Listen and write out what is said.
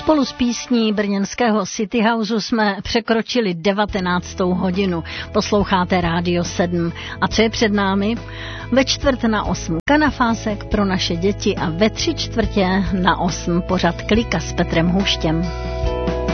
Spolu s písní brněnského City Houseu jsme překročili 19. hodinu. Posloucháte Rádio 7. A co je před námi? Ve 7:45 kanafásek pro naše děti a ve 7:45 pořad Klika s Petrem Houštěm.